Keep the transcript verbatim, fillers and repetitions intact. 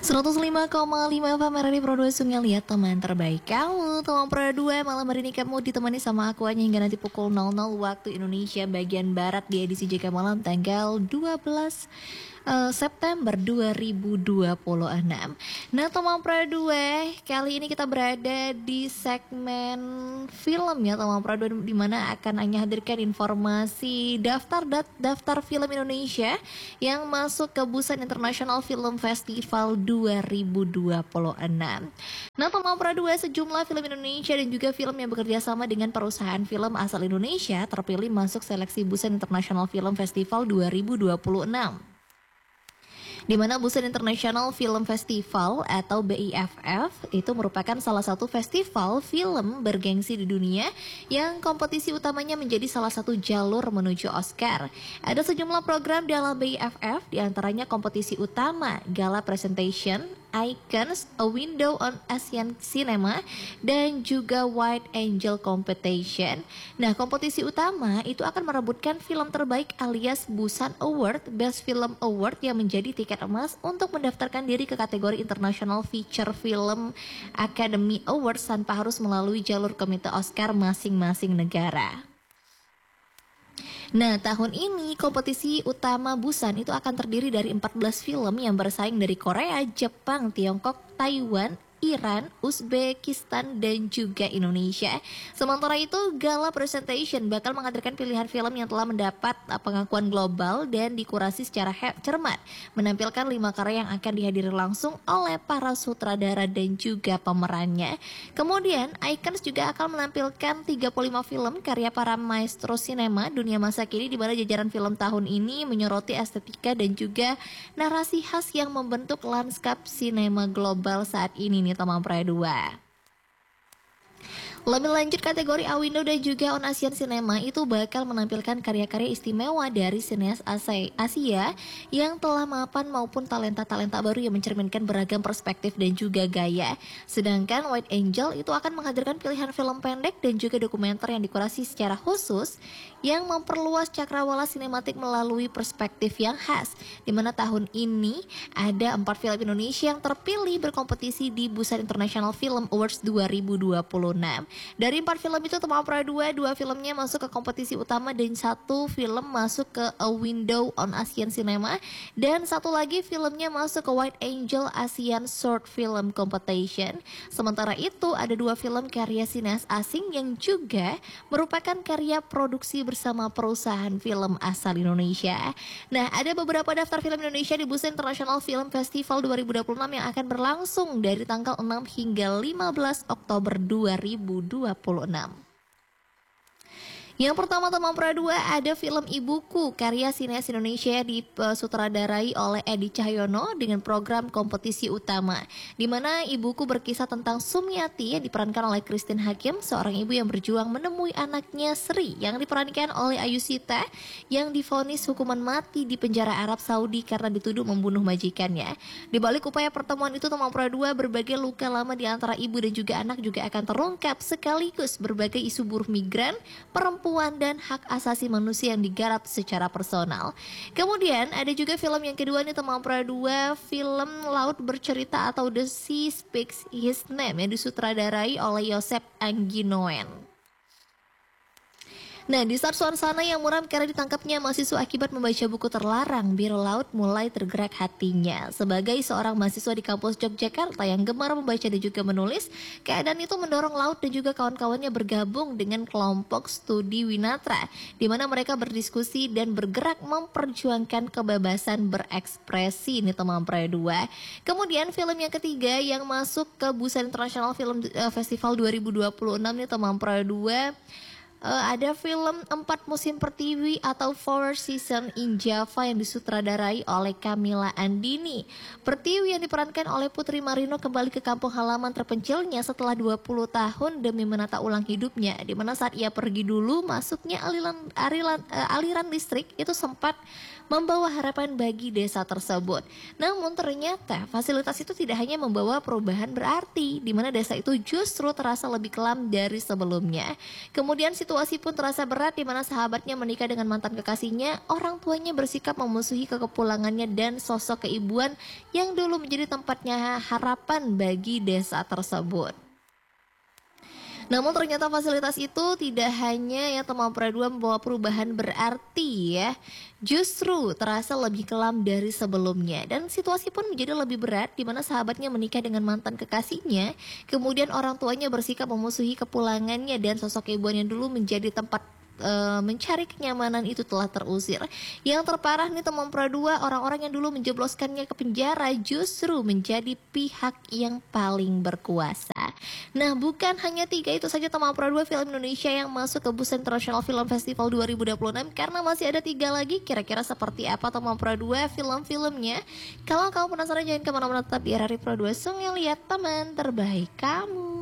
seratus lima koma lima F M R D Pro dua Sungai, lihat teman terbaik kamu. Teman Pro dua malam hari ini kamu ditemani sama aku hanya hingga nanti pukul nol nol waktu Indonesia bagian Barat di edisi J K Malam tanggal dua belas uh, September dua ribu dua puluh enam. Nah teman Pro dua, kali ini kita berada di segmen film ya teman Pro dua, di mana akan hanya hadirkan informasi daftar daftar film Indonesia yang masuk ke Busan International Film Festival dua ribu dua puluh enam. Nah teman Pro dua, sejumlah film Indonesia dan juga film yang bekerja sama dengan perusahaan film asal Indonesia terpilih masuk seleksi Busan International Film Festival dua ribu dua puluh enam. Di mana Busan International Film Festival atau B I F F itu merupakan salah satu festival film bergengsi di dunia yang kompetisi utamanya menjadi salah satu jalur menuju Oscar. Ada sejumlah program dalam B I F F, diantaranya kompetisi utama Gala Presentation, Icons, A Window on Asian Cinema, dan juga White Angel Competition. Nah, kompetisi utama itu akan merebutkan film terbaik alias Busan Award, Best Film Award yang menjadi tiket emas untuk mendaftarkan diri ke kategori International Feature Film Academy Awards tanpa harus melalui jalur komite Oscar masing-masing negara. Nah, tahun ini kompetisi utama Busan itu akan terdiri dari empat belas film yang bersaing dari Korea, Jepang, Tiongkok, Taiwan, Iran, Uzbekistan, dan juga Indonesia. Sementara itu, Gala Presentation bakal menghadirkan pilihan film yang telah mendapat pengakuan global dan dikurasi secara cermat, menampilkan lima karya yang akan dihadiri langsung oleh para sutradara dan juga pemerannya. Kemudian, Icons juga akan menampilkan tiga puluh lima film karya para maestro sinema dunia masa kini, di mana jajaran film tahun ini menyoroti estetika dan juga narasi khas yang membentuk lanskap sinema global saat ini nih teman Pro dua. Lebih lanjut, kategori A Window dan juga On Asian Cinema itu bakal menampilkan karya-karya istimewa dari sineas Asia yang telah mapan maupun talenta-talenta baru yang mencerminkan beragam perspektif dan juga gaya. Sedangkan White Angel itu akan menghadirkan pilihan film pendek dan juga dokumenter yang dikurasi secara khusus yang memperluas cakrawala sinematik melalui perspektif yang khas. Di mana tahun ini ada empat film Indonesia yang terpilih berkompetisi di Busan International Film Awards dua ribu dua puluh enam. Dari empat film itu teman Pro dua, dua filmnya masuk ke kompetisi utama dan satu film masuk ke A Window on Asian Cinema, dan satu lagi filmnya masuk ke White Angel Asian Short Film Competition. Sementara itu ada dua film karya sineas asing yang juga merupakan karya produksi bersama perusahaan film asal Indonesia. Nah, ada beberapa daftar film Indonesia di Busan International Film Festival dua ribu dua puluh enam yang akan berlangsung dari tanggal enam hingga lima belas Oktober dua ribu dua puluh enam. Yang pertama teman Pro dua, ada film Ibuku karya sineas Indonesia disutradarai oleh Edi Cahyono dengan program kompetisi utama, di mana Ibuku berkisah tentang Sumiati yang diperankan oleh Christine Hakim, seorang ibu yang berjuang menemui anaknya Sri yang diperankan oleh Ayu Sita yang divonis hukuman mati di penjara Arab Saudi karena dituduh membunuh majikannya. Di balik upaya pertemuan itu teman Pro dua, berbagai luka lama di antara ibu dan juga anak juga akan terungkap, sekaligus berbagai isu buruh migran, perempuan dan hak asasi manusia yang digarap secara personal. Kemudian ada juga film yang kedua nih teman Pro dua, film Laut Bercerita atau The Sea Speaks His Name yang disutradarai oleh Yosep Angginoen. Nah, di saat suasana yang muram karena ditangkapnya mahasiswa akibat membaca buku terlarang, Biro Laut mulai tergerak hatinya. Sebagai seorang mahasiswa di kampus Yogyakarta yang gemar membaca dan juga menulis, keadaan itu mendorong Laut dan juga kawan-kawannya bergabung dengan kelompok studi Winatra, di mana mereka berdiskusi dan bergerak memperjuangkan kebebasan berekspresi nih teman Pro dua. Kemudian film yang ketiga yang masuk ke Busan International Film Festival dua ribu dua puluh enam nih teman Pro dua, Uh, ada film Empat Musim Pertiwi atau Four Seasons in Java yang disutradararai oleh Camilla Andini. Pertiwi yang diperankan oleh Putri Marino kembali ke kampung halaman terpencilnya setelah dua puluh tahun demi menata ulang hidupnya, di mana saat ia pergi dulu masuknya aliran, aliran, uh, aliran listrik itu sempat membawa harapan bagi desa tersebut. Namun ternyata fasilitas itu tidak hanya membawa perubahan berarti, di mana desa itu justru terasa lebih kelam dari sebelumnya. Kemudian situasi pun terasa berat di mana sahabatnya menikah dengan mantan kekasihnya, orang tuanya bersikap memusuhi kekepulangannya dan sosok keibuan yang dulu menjadi tempatnya harapan bagi desa tersebut. Namun ternyata fasilitas itu tidak hanya ya teman dua membawa perubahan berarti ya, justru terasa lebih kelam dari sebelumnya dan situasi pun menjadi lebih berat di mana sahabatnya menikah dengan mantan kekasihnya, kemudian orang tuanya bersikap memusuhi kepulangannya dan sosok ibuan yang dulu menjadi tempat Uh, mencari kenyamanan itu telah terusir. Yang terparah nih teman dua, orang-orang yang dulu menjebloskannya ke penjara justru menjadi pihak yang paling berkuasa. Nah, bukan hanya tiga itu saja teman dua film Indonesia yang masuk ke Busan International Film Festival dua ribu dua puluh enam, karena masih ada tiga lagi. Kira-kira seperti apa teman dua film-filmnya? Kalau kamu penasaran, jangan kemana-mana, tetap di R R I Pro dua Sung yang lihat teman terbaik kamu.